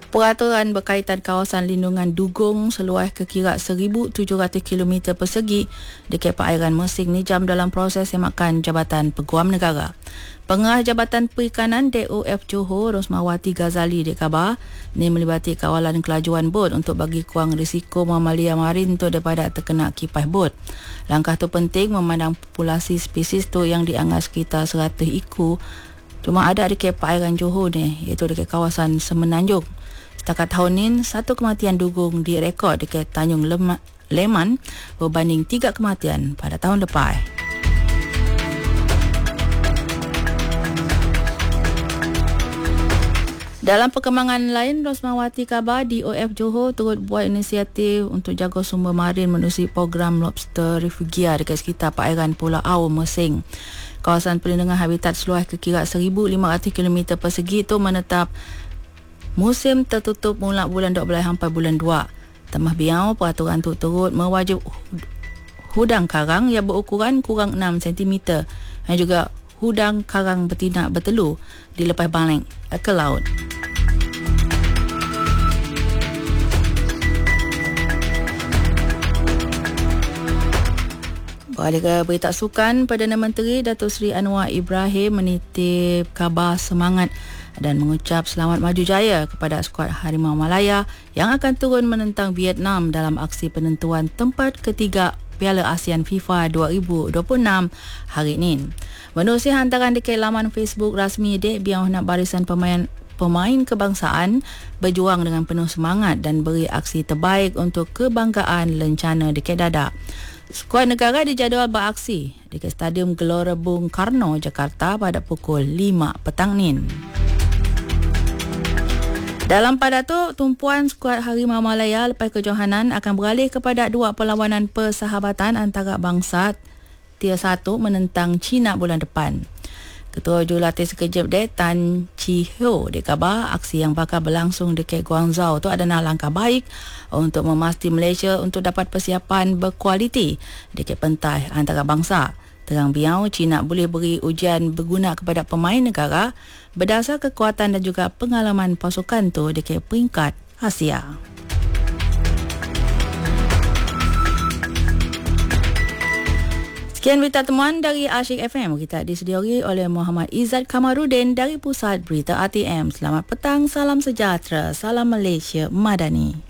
Peraturan berkaitan kawasan lindungan Dugong seluas kekira 1,700 km persegi dekat perairan Mersing Nijam dalam proses semakan Jabatan Peguam Negara. Pengarah Jabatan Perikanan DOF Johor Rosmawati Ghazali dikabar ini melibati kawalan kelajuan bot untuk bagi kurang risiko mamalia marin tu daripada terkena kipas bot. Langkah tu penting memandang populasi spesies tu yang dianggap sekitar 100 iku cuma ada dekat perairan Johor ni, iaitu dekat kawasan Semenanjung. Setakat tahun ini, 1 kematian dugong direkod dekat Tanjung Leman berbanding 3 kematian pada tahun lepas. Dalam perkembangan lain, Rosmawati kabar DOF Johor turut buat inisiatif untuk jaga sumber marin menerusi program Lobster Refugia dekat sekitar perairan Pulau Au, Mersing. Kawasan perlindungan habitat seluas kekira 1,500 km persegi itu menetap musim tertutup mula bulan 12 sampai bulan 2. Tambah biau, peraturan itu turut mewajib hudang karang yang berukuran kurang 6 cm dan juga hudang karang betina bertelur dilepas balik ke laut. Beralih ke berita sukan, Perdana Menteri Datuk Seri Anwar Ibrahim menitip kabar semangat dan mengucap selamat maju jaya kepada skuad Harimau Malaya yang akan turun menentang Vietnam dalam aksi penentuan tempat ketiga Piala ASEAN FIFA 2026 hari ini. Menerusi hantaran dekat laman Facebook rasmi Dek Biau nak barisan pemain kebangsaan berjuang dengan penuh semangat dan beri aksi terbaik untuk kebanggaan lencana dekat dadak. Skuad negara dijadual beraksi dekat Stadium Gelora Bung Karno, Jakarta pada pukul 5 petang ni. Dalam pada tu, tumpuan skuad Harimau Malaya lepas kejohanan akan beralih kepada dua perlawanan persahabatan antara bangsa Tier 1 menentang China bulan depan. Ketua Jurulatih Sekejap Tan Chi Ho dikabar aksi yang bakal berlangsung dekat Guangzhou tu adalah langkah baik untuk memastikan Malaysia untuk dapat persiapan berkualiti dekat pentas antara bangsa. Terang biau, China boleh beri ujian berguna kepada pemain negara berdasar kekuatan dan juga pengalaman pasukan tu dekat peringkat Asia. Sekian berita temuan dari Asyik FM. Kita disediakan oleh Muhammad Izzat Kamarudin dari Pusat Berita ATM. Selamat petang, salam sejahtera, salam Malaysia Madani.